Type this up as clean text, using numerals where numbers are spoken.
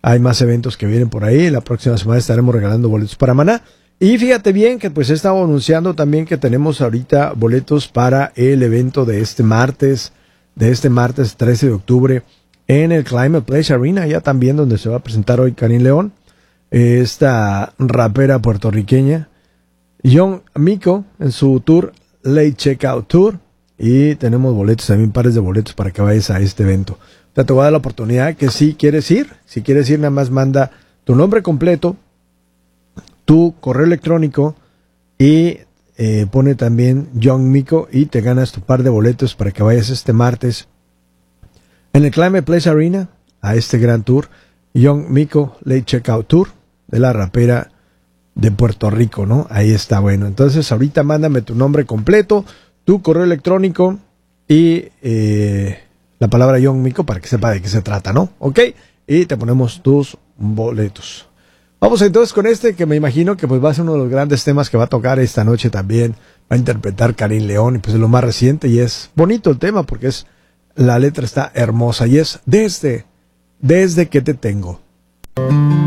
Hay más eventos que vienen por ahí. La próxima semana estaremos regalando boletos para Maná. Y fíjate bien que pues he estado anunciando también que tenemos ahorita boletos para el evento de este martes 13 de octubre en el Climate Place Arena, ya también donde se va a presentar hoy Karin León, esta rapera puertorriqueña, Young Miko en su tour Late Checkout Tour, y tenemos boletos también, pares de boletos para que vayas a este evento. Te voy a dar la oportunidad que si quieres ir nada más manda tu nombre completo, tu correo electrónico y pone también Young Miko y te ganas tu par de boletos para que vayas este martes en el Climate Place Arena a este gran tour, Young Miko Late Checkout Tour, de la rapera de Puerto Rico, ¿no? Ahí está, bueno. Entonces ahorita mándame tu nombre completo, tu correo electrónico y la palabra Young Miko para que sepa de qué se trata, ¿no? ¿Ok? Y te ponemos tus boletos. Vamos entonces con este que me imagino que pues va a ser uno de los grandes temas que va a tocar esta noche también. Va a interpretar Karin León y pues es lo más reciente y es bonito el tema porque la letra está hermosa y es desde que te tengo.